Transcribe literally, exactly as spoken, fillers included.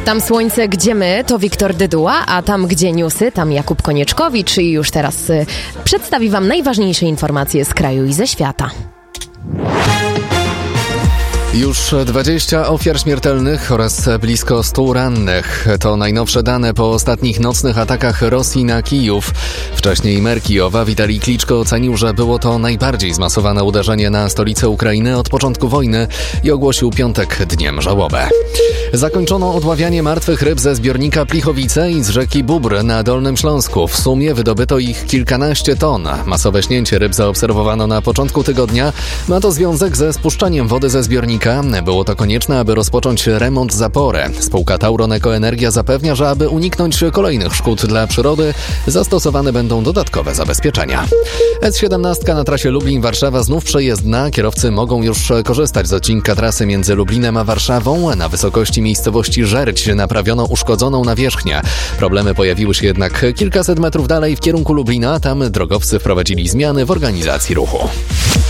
Tam słońce, gdzie my, to Wiktor Dyduła, a tam, gdzie newsy, tam Jakub Konieczkowicz i już teraz y, przedstawi Wam najważniejsze informacje z kraju i ze świata. Już dwadzieścia ofiar śmiertelnych oraz blisko stu rannych. To najnowsze dane po ostatnich nocnych atakach Rosji na Kijów. Wcześniej mer Kijowa Witalij Kliczko ocenił, że było to najbardziej zmasowane uderzenie na stolicę Ukrainy od początku wojny i ogłosił piątek dniem żałoby. Zakończono odławianie martwych ryb ze zbiornika Plichowice i z rzeki Bóbr na Dolnym Śląsku. W sumie wydobyto ich kilkanaście ton. Masowe śnięcie ryb zaobserwowano na początku tygodnia. Ma to związek ze spuszczaniem wody ze zbiornika. Było to konieczne, aby rozpocząć remont zapory. Spółka Tauron Ekoenergia zapewnia, że aby uniknąć kolejnych szkód dla przyrody, zastosowane będą dodatkowe zabezpieczenia. S siedemnaście na trasie Lublin-Warszawa znów przejezdna. Kierowcy mogą już korzystać z odcinka trasy między Lublinem a Warszawą. Na wysokości miejscowości Żerć naprawiono uszkodzoną nawierzchnię. Problemy pojawiły się jednak kilkaset metrów dalej w kierunku Lublina. Tam drogowcy wprowadzili zmiany w organizacji ruchu.